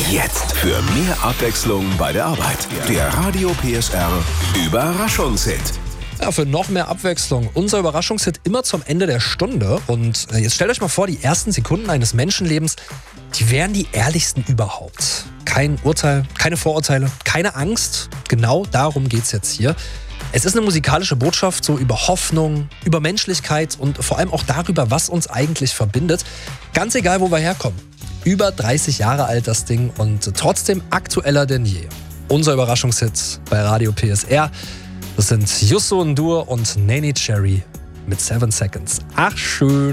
Jetzt für mehr Abwechslung bei der Arbeit. Der Radio PSR Überraschungshit. Ja, für noch mehr Abwechslung. Unser Überraschungshit immer zum Ende der Stunde. Und jetzt stellt euch mal vor, die ersten Sekunden eines Menschenlebens, die wären die ehrlichsten überhaupt. Kein Urteil, keine Vorurteile, keine Angst. Genau darum geht's jetzt hier. Es ist eine musikalische Botschaft so über Hoffnung, über Menschlichkeit und vor allem auch darüber, was uns eigentlich verbindet. Ganz egal, wo wir herkommen. Über 30 Jahre alt das Ding und trotzdem aktueller denn je. Unser Überraschungshit bei Radio PSR. Das sind Youssou N'Dour und Neneh Cherry mit 7 Seconds. Ach schön.